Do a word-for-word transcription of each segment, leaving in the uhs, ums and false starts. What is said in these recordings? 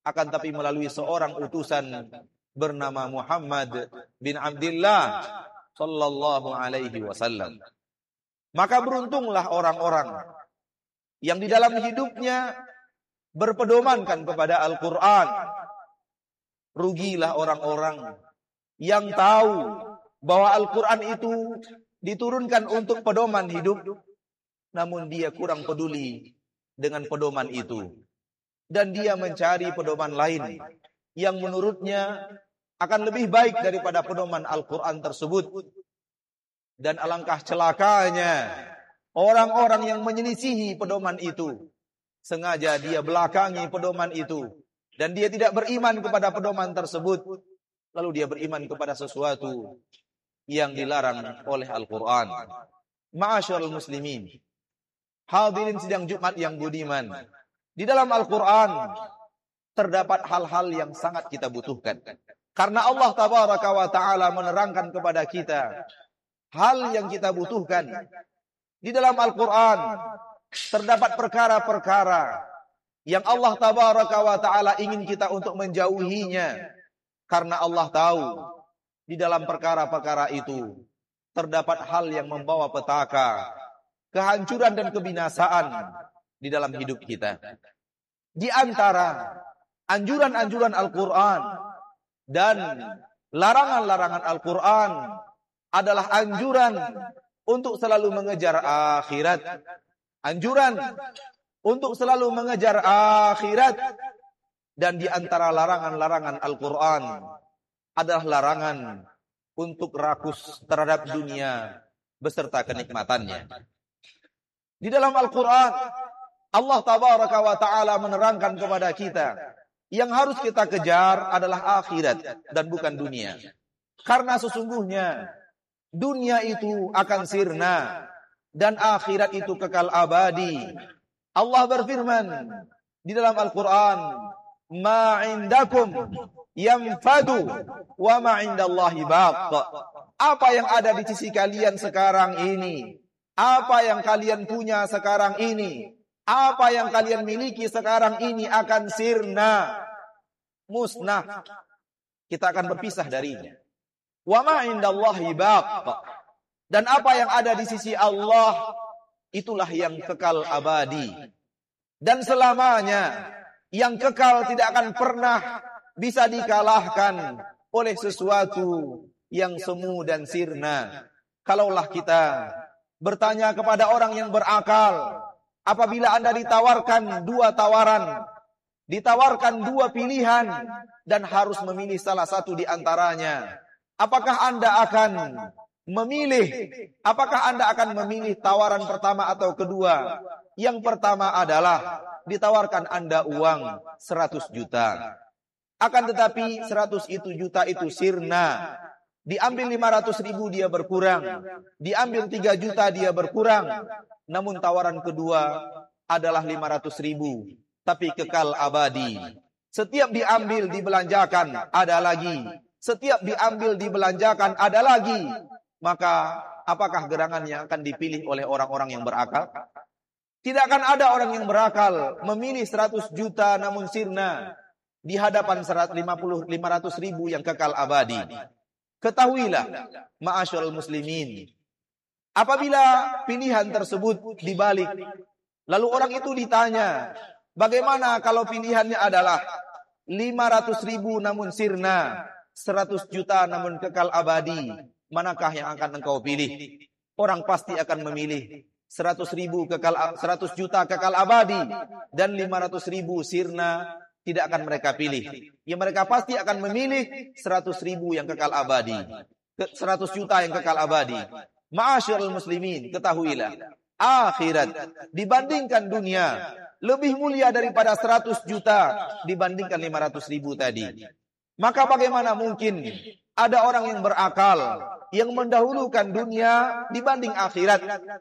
akan tapi melalui seorang utusan bernama Muhammad bin Abdullah sallallahu alaihi wasallam. Maka beruntunglah orang-orang yang di dalam hidupnya berpedomankan kepada Al-Quran. Rugilah orang-orang yang tahu bahwa Al-Quran itu diturunkan untuk pedoman hidup, namun dia kurang peduli dengan pedoman itu. Dan dia mencari pedoman lain yang menurutnya akan lebih baik daripada pedoman Al-Quran tersebut. Dan alangkah celakanya orang-orang yang menyelisihi pedoman itu. Sengaja dia belakangi pedoman itu. Dan dia tidak beriman kepada pedoman tersebut. Lalu dia beriman kepada sesuatu yang dilarang oleh Al-Quran. Ma'asyarul muslimin, hadirin sidang Jumat yang budiman, di dalam Al-Quran terdapat hal-hal yang sangat kita butuhkan. Karena Allah tabaraka wa ta'ala menerangkan kepada kita hal yang kita butuhkan. Di dalam Al-Quran terdapat perkara-perkara yang Allah tabaraka wa ta'ala ingin kita untuk menjauhinya. Karena Allah tahu di dalam perkara-perkara itu terdapat hal yang membawa petaka, kehancuran dan kebinasaan di dalam hidup kita. Di antara anjuran-anjuran Al-Quran dan larangan-larangan Al-Quran adalah anjuran untuk selalu mengejar akhirat. Anjuran untuk selalu mengejar akhirat. Dan di antara larangan-larangan Al-Quran adalah larangan untuk rakus terhadap dunia beserta kenikmatannya. Di dalam Al-Quran Allah tabaraka wa ta'ala menerangkan kepada kita yang harus kita kejar adalah akhirat dan bukan dunia. Karena sesungguhnya dunia itu akan sirna dan akhirat itu kekal abadi. Allah berfirman di dalam Al-Quran, ma indakum yanfadu wa ma indallahi baq. Apa yang ada di sisi kalian sekarang ini, apa yang kalian punya sekarang ini, apa yang kalian miliki sekarang ini akan sirna, musnah. Kita akan berpisah darinya. Wa ma indallahi baq. Dan apa yang ada di sisi Allah itulah yang kekal abadi. Dan selamanya yang kekal tidak akan pernah bisa dikalahkan oleh sesuatu yang semu dan sirna. Kalaulah kita bertanya kepada orang yang berakal, apabila Anda ditawarkan dua tawaran, ditawarkan dua pilihan, dan harus memilih salah satu di antaranya, apakah Anda akan memilih? Apakah Anda akan memilih tawaran pertama atau kedua? Yang pertama adalah ditawarkan Anda uang seratus juta. Akan tetapi seratus itu juta itu sirna. Diambil lima ratus ribu dia berkurang. Diambil tiga juta dia berkurang. Namun tawaran kedua adalah lima ratus ribu. Tapi kekal abadi. Setiap diambil dibelanjakan ada lagi. Setiap diambil dibelanjakan ada lagi. Maka apakah gerangan yang akan dipilih oleh orang-orang yang berakal? Tidak akan ada orang yang berakal memilih seratus juta namun sirna di hadapan lima ratus ribu yang kekal abadi. Ketahuilah, ma'asyarul muslimin, apabila pilihan tersebut dibalik, lalu orang itu ditanya, bagaimana kalau pilihannya adalah lima ratus ribu namun sirna, seratus juta namun kekal abadi, manakah yang akan engkau pilih? Orang pasti akan memilih seratus ribu kekal, seratus juta kekal abadi dan lima ratus ribu sirna tidak akan mereka pilih. Ya mereka pasti akan memilih seratus ribu yang kekal abadi, seratus juta yang kekal abadi. Ma'asyarul muslimin, ketahuilah, akhirat dibandingkan dunia lebih mulia daripada seratus juta dibandingkan lima ratus ribu tadi. Maka bagaimana mungkin ada orang yang berakal yang mendahulukan dunia dibanding akhirat?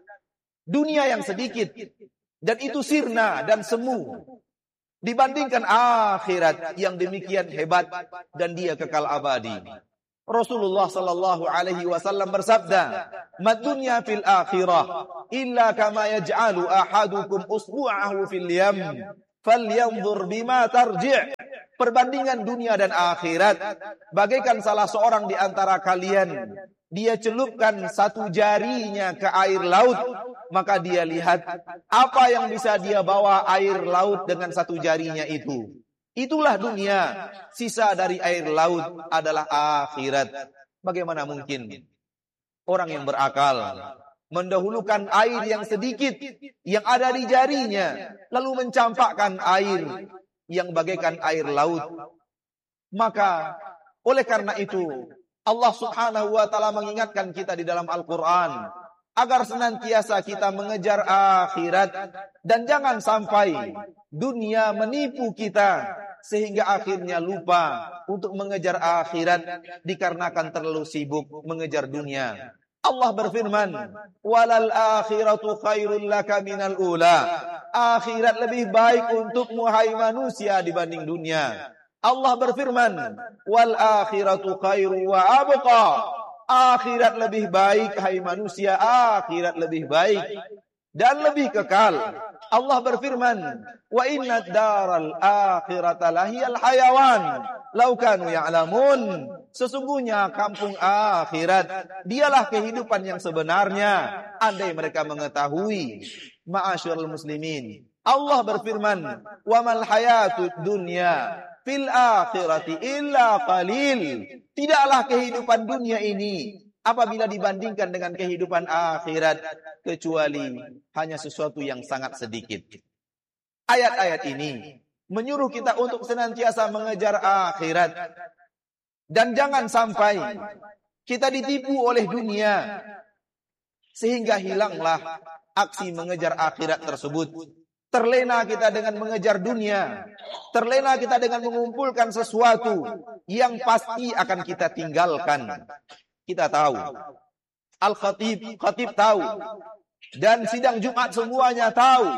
Dunia yang sedikit dan itu sirna dan semu dibandingkan akhirat yang demikian hebat dan dia kekal abadi. Rasulullah sallallahu alaihi wasallam bersabda, "Mad dunya fil akhirah illa kama yaj'alu ahadukum usbu'ahu fil yam falyanzur bima tarji'." Perbandingan dunia dan akhirat bagaikan salah seorang di antara kalian, dia celupkan satu jarinya ke air laut, maka dia lihat apa yang bisa dia bawa air laut dengan satu jarinya itu. Itulah dunia, sisa dari air laut adalah akhirat. Bagaimana mungkin orang yang berakal mendahulukan air yang sedikit yang ada di jarinya, lalu mencampakkan air yang bagaikan air laut? Maka oleh karena itu Allah Subhanahu wa taala mengingatkan kita di dalam Al-Qur'an agar senantiasa kita mengejar akhirat dan jangan sampai dunia menipu kita sehingga akhirnya lupa untuk mengejar akhirat dikarenakan terlalu sibuk mengejar dunia. Allah berfirman, "Walal akhiratu khairul laka minal ula." Akhirat lebih baik untukmu hai manusia dibanding dunia. Allah berfirman, "Wal akhiratu khairu wa abqa." Akhirat lebih baik hai manusia, akhirat lebih baik dan lebih kekal. Allah berfirman, "Wa inna daral akhirata lahiyal hayawan law kanu ya'lamun." Sesungguhnya kampung akhirat dialah kehidupan yang sebenarnya andai mereka mengetahui. Ma'asyiral muslimin, Allah berfirman, "Wa mal hayatud dunya fil akhirati illa qalil." Tidaklah kehidupan dunia ini apabila dibandingkan dengan kehidupan akhirat kecuali hanya sesuatu yang sangat sedikit. Ayat-ayat ini menyuruh kita untuk senantiasa mengejar akhirat dan jangan sampai kita ditipu oleh dunia sehingga hilanglah aksi mengejar akhirat tersebut. Terlena kita dengan mengejar dunia, terlena kita dengan mengumpulkan sesuatu yang pasti akan kita tinggalkan. Kita tahu, Al-Khatib, Khatib tahu, dan sidang Jumat semuanya tahu,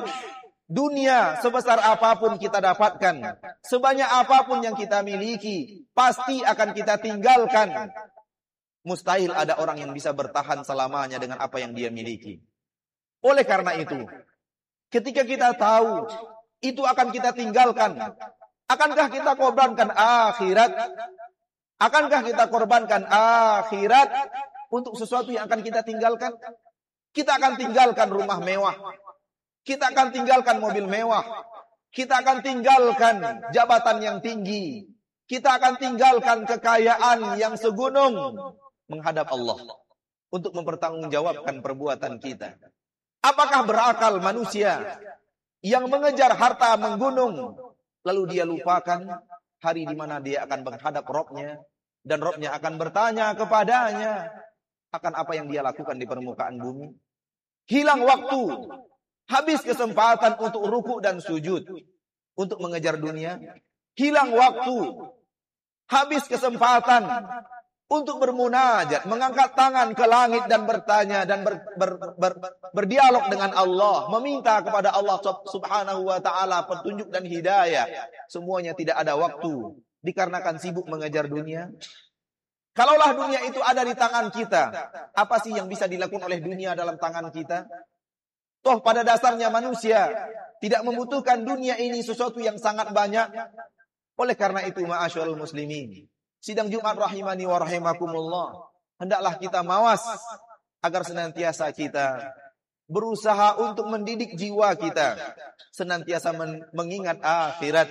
dunia sebesar apapun kita dapatkan, sebanyak apapun yang kita miliki, pasti akan kita tinggalkan. Mustahil ada orang yang bisa bertahan selamanya dengan apa yang dia miliki. Oleh karena itu, ketika kita tahu itu akan kita tinggalkan, akankah kita korbankan akhirat? Akankah kita korbankan akhirat untuk sesuatu yang akan kita tinggalkan? Kita akan tinggalkan rumah mewah, kita akan tinggalkan mobil mewah, kita akan tinggalkan jabatan yang tinggi, kita akan tinggalkan kekayaan yang segunung menghadap Allah untuk mempertanggungjawabkan perbuatan kita. Apakah berakal manusia yang mengejar harta menggunung, lalu dia lupakan hari di mana dia akan menghadap Robnya, dan Robnya akan bertanya kepadanya akan apa yang dia lakukan di permukaan bumi? Hilang waktu, habis kesempatan untuk ruku dan sujud untuk mengejar dunia. Hilang waktu, habis kesempatan untuk bermunajat, mengangkat tangan ke langit dan bertanya dan ber, ber, ber, berdialog dengan Allah, meminta kepada Allah Subhanahu wa taala petunjuk dan hidayah. Semuanya tidak ada waktu dikarenakan sibuk mengejar dunia. Kalaulah dunia itu ada di tangan kita, apa sih yang bisa dilakukan oleh dunia dalam tangan kita? Toh pada dasarnya manusia tidak membutuhkan dunia ini sesuatu yang sangat banyak. Oleh karena itu, ma'asyiral muslimin, sidang Jumat rahimani wa rahimakumullah, hendaklah kita mawas agar senantiasa kita berusaha untuk mendidik jiwa kita senantiasa men- mengingat akhirat.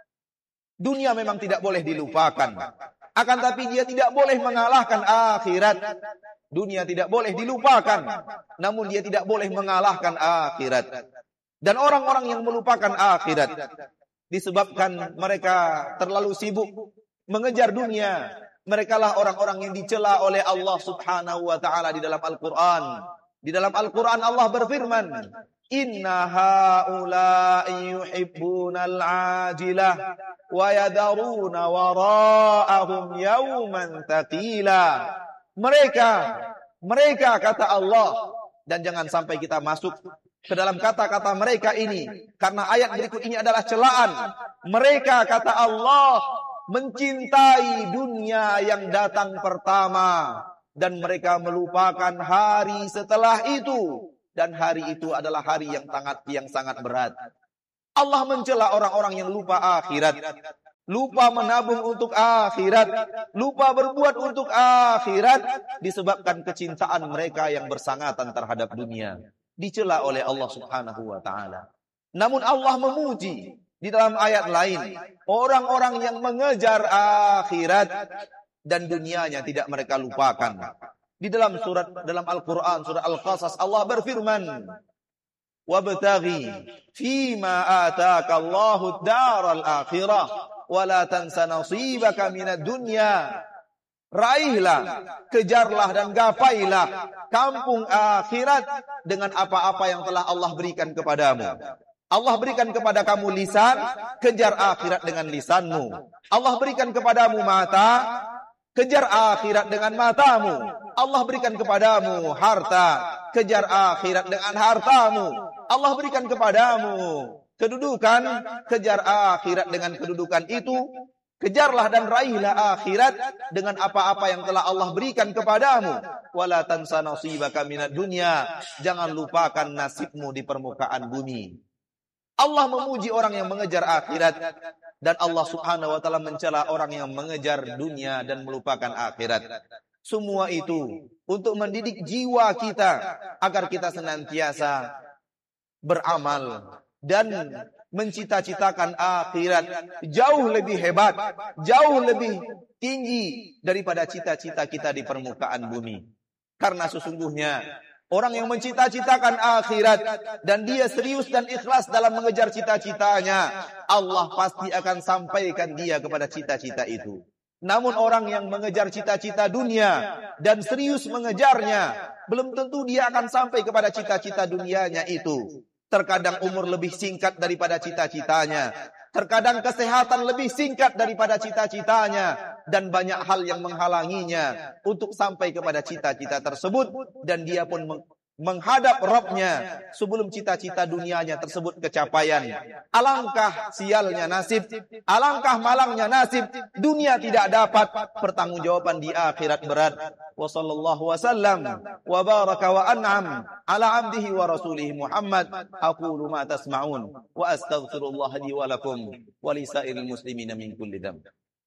Dunia memang tidak boleh dilupakan, akan tapi dia tidak boleh mengalahkan akhirat. Dunia tidak boleh dilupakan, namun dia tidak boleh mengalahkan akhirat. Dan orang-orang yang melupakan akhirat disebabkan mereka terlalu sibuk mengejar dunia, merekalah orang-orang yang dicela oleh Allah Subhanahu wa taala di dalam Al-Qur'an. Di dalam Al-Qur'an Allah berfirman, "Inna haula'i yuhibbunal 'ajilah wa yadaruna wara'ahum yawman thaqila." Mereka, mereka kata Allah, dan jangan sampai kita masuk ke dalam kata-kata mereka ini, karena ayat berikut ini adalah celaan. Mereka kata Allah mencintai dunia yang datang pertama, dan mereka melupakan hari setelah itu, dan hari itu adalah hari yang sangat yang sangat berat. Allah mencela orang-orang yang lupa akhirat. lupa menabung untuk akhirat, lupa berbuat untuk akhirat, disebabkan kecintaan mereka yang bersangatan terhadap dunia, dicela oleh Allah Subhanahu wa taala. Namun Allah memuji di dalam ayat lain orang-orang yang mengejar akhirat dan dunianya tidak mereka lupakan. Di dalam surat dalam Al-Qur'an surah Al-Qasas Allah berfirman, "Wabtaghi fima ataka Allahu ad-daral akhirah wa la tansa nasibaka minad dunya." Raihlah, kejarlah dan gapailah kampung akhirat dengan apa-apa yang telah Allah berikan kepadamu. Allah berikan kepada kamu lisan, kejar akhirat dengan lisanmu. Allah berikan kepadamu mata, kejar akhirat dengan matamu. Allah berikan kepadamu harta, kejar akhirat dengan hartamu. Allah berikan kepadamu kedudukan, kejar akhirat dengan kedudukan itu. Kejarlah dan raihlah akhirat dengan apa-apa yang telah Allah berikan kepadamu. Wala tansa nasibaka minad dunya. Jangan lupakan nasibmu di permukaan bumi. Allah memuji orang yang mengejar akhirat, dan Allah Subhanahu wa taala mencela orang yang mengejar dunia dan melupakan akhirat. Semua itu untuk mendidik jiwa kita agar kita senantiasa beramal dan mencita-citakan akhirat jauh lebih hebat, jauh lebih tinggi daripada cita-cita kita di permukaan bumi. Karena sesungguhnya orang yang mencita-citakan akhirat dan dia serius dan ikhlas dalam mengejar cita-citanya, Allah pasti akan sampaikan dia kepada cita-cita itu. Namun orang yang mengejar cita-cita dunia dan serius mengejarnya, belum tentu dia akan sampai kepada cita-cita dunianya itu. Terkadang umur lebih singkat daripada cita-citanya. Terkadang kesehatan lebih singkat daripada cita-citanya. Dan banyak hal yang menghalanginya untuk sampai kepada cita-cita tersebut. Dan dia pun menghadap Rabb-Nya sebelum cita-cita dunianya tersebut kecapaian. Alangkah sialnya nasib, alangkah malangnya nasib, dunia tidak dapat, pertanggungjawaban di akhirat berat. Wa sallallahu wasallam wa baraka wa an'am ala abdihi wa rasulihi Muhammad. Aqulu ma tasma'un wa astaghfirullah li wa lakum wa li sa'iril muslimina min kulli dhanb.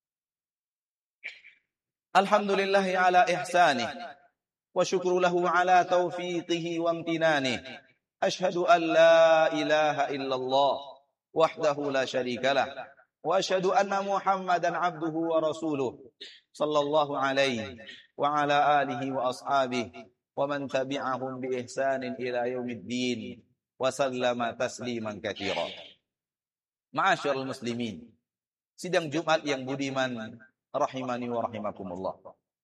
Alhamdulillahi ala ihsanih وشكر له على توفيقه وامتنانه أشهد أن لا إله إلا الله وحده لا شريك له وأشهد أن محمدا عبده ورسوله صلى الله عليه وعلى آله وأصحابه ومن تبعهم بإحسان إلى يوم الدين وسلم تسليما كثيرا. Ma'asyiral muslimin, sidang Jumat yang budiman rahimani wa rahimakumullah.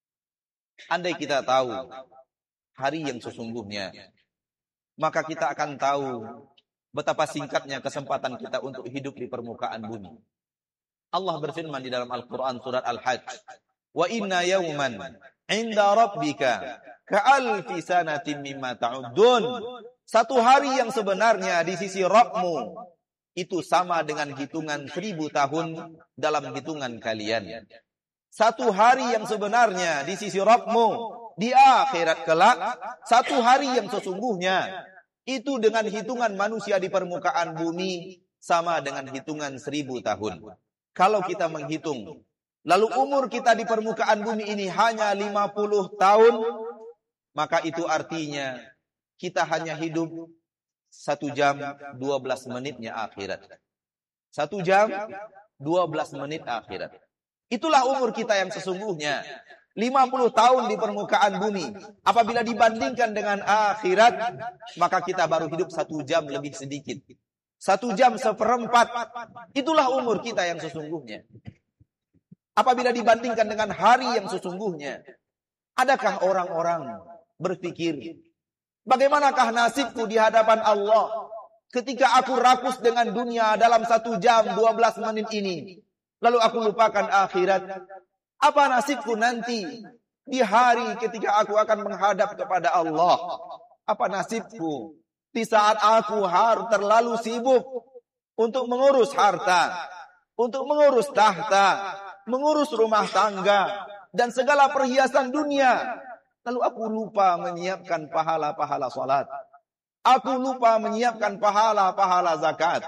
Andai kita tahu hari yang sesungguhnya, maka kita akan tahu betapa singkatnya kesempatan kita untuk hidup di permukaan bumi. Allah berfirman di dalam Al-Quran surat Al-Hajj, wa inna yawman inda rabbika ka'alfi sanatin mimma ta'udun. Satu hari yang sebenarnya di sisi Rabbmu itu sama dengan hitungan seribu tahun dalam hitungan kalian. Satu hari yang sebenarnya di sisi Rabbmu di akhirat kelak, satu hari yang sesungguhnya itu dengan hitungan manusia di permukaan bumi sama dengan hitungan seribu tahun. Kalau kita menghitung, lalu umur kita di permukaan bumi ini hanya lima puluh tahun, maka itu artinya kita hanya hidup satu jam dua belas menitnya akhirat. Satu jam dua belas menit akhirat. Itulah umur kita yang sesungguhnya. lima puluh tahun di permukaan bumi. Apabila dibandingkan dengan akhirat, maka kita baru hidup satu jam lebih sedikit. Satu jam seperempat. Itulah umur kita yang sesungguhnya. Apabila dibandingkan dengan hari yang sesungguhnya, adakah orang-orang berpikir, bagaimanakah nasibku di hadapan Allah ketika aku rakus dengan dunia dalam satu jam dua belas menit ini? Lalu aku lupakan akhirat. Apa nasibku nanti di hari ketika aku akan menghadap kepada Allah? Apa nasibku di saat aku harus terlalu sibuk untuk mengurus harta, untuk mengurus tahta, mengurus rumah tangga, dan segala perhiasan dunia. Lalu aku lupa menyiapkan pahala-pahala salat. Aku lupa menyiapkan pahala-pahala zakat.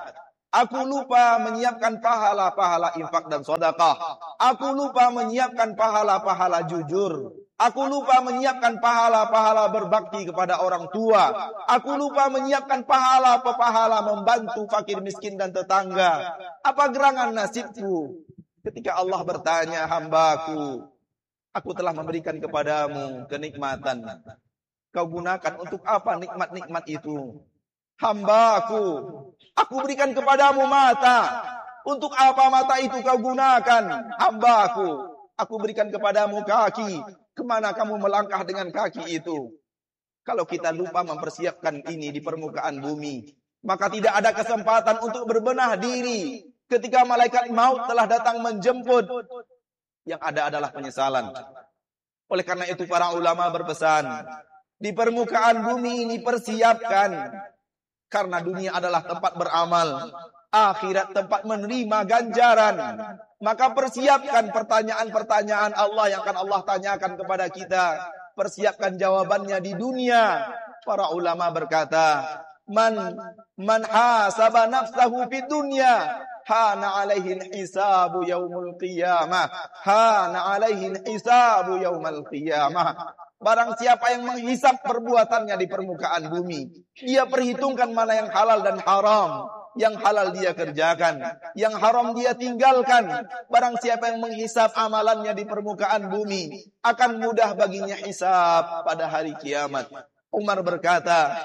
Aku lupa menyiapkan pahala-pahala infak dan sedekah. Aku lupa menyiapkan pahala-pahala jujur. Aku lupa menyiapkan pahala-pahala berbakti kepada orang tua. Aku lupa menyiapkan pahala-pahala membantu fakir miskin dan tetangga. Apa gerangan nasibku ketika Allah bertanya, hambaku, aku telah memberikan kepadamu kenikmatan. Kau gunakan untuk apa nikmat-nikmat itu? Hambaku, aku berikan kepadamu mata. Untuk apa mata itu kau gunakan? Hambaku, aku berikan kepadamu kaki. Kemana kamu melangkah dengan kaki itu? Kalau kita lupa mempersiapkan ini di permukaan bumi, maka tidak ada kesempatan untuk berbenah diri. Ketika malaikat maut telah datang menjemput, yang ada adalah penyesalan. Oleh karena itu para ulama berpesan, di permukaan bumi ini persiapkan. Karena dunia adalah tempat beramal, akhirat tempat menerima ganjaran. Maka persiapkan pertanyaan-pertanyaan Allah yang akan Allah tanyakan kepada kita. Persiapkan jawabannya di dunia. Para ulama berkata, Man man hasaba nafsahu fid dunya, hana alaihi hisabu yaumul qiyamah. Hana alaihi hisabu yaumul qiyamah. Barang siapa yang menghisap perbuatannya di permukaan bumi, dia perhitungkan mana yang halal dan haram. Yang halal dia kerjakan, yang haram dia tinggalkan. Barang siapa yang menghisap amalannya di permukaan bumi, akan mudah baginya hisab pada hari kiamat. Umar berkata,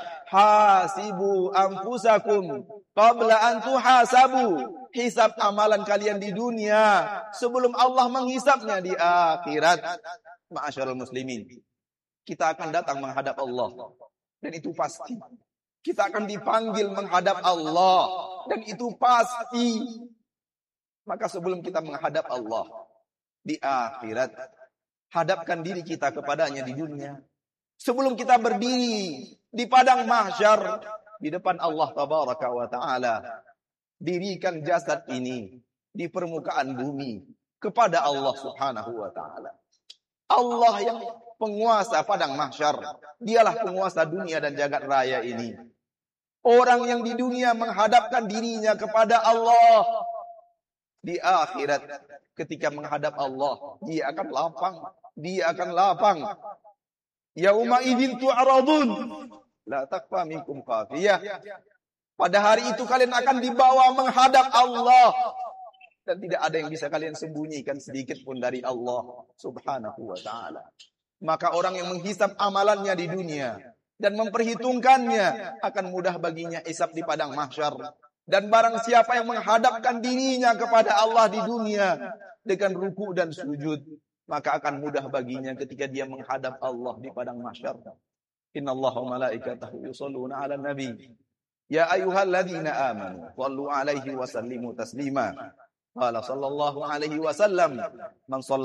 hasibu anfusakum qabla an tuhasabu. Hisab amalan kalian di dunia sebelum Allah menghisapnya di akhirat. Ma'asyiral muslimin, kita akan datang menghadap Allah, dan itu pasti. Kita akan dipanggil menghadap Allah, dan itu pasti. Maka sebelum kita menghadap Allah di akhirat, hadapkan diri kita kepadanya di dunia. Sebelum kita berdiri di padang mahsyar di depan Allah tabaraka wa taala, dirikan jasad ini di permukaan bumi kepada Allah subhanahu wa taala. Allah yang penguasa padang mahsyar, dialah penguasa dunia dan jagat raya ini. Orang yang di dunia menghadapkan dirinya kepada Allah, di akhirat ketika menghadap Allah, dia akan lapang, dia akan lapang. Yauma idzin tu'radun la takfa minkum khafiyah. Pada hari itu kalian akan dibawa menghadap Allah, dan tidak ada yang bisa kalian sembunyikan sedikit pun dari Allah subhanahu wa ta'ala. Maka orang yang menghisap amalannya di dunia dan memperhitungkannya, akan mudah baginya hisab di padang mahsyar. Dan barang siapa yang menghadapkan dirinya kepada Allah di dunia dengan ruku dan sujud, maka akan mudah baginya ketika dia menghadap Allah di padang mahsyar. Innallaha wa malaikatahu yusholluna 'alan nabi. Ya ayyuhalladzina amanu shallu 'alaihi wa sallimu taslima. Qala sallallahu alaihi wasallam, man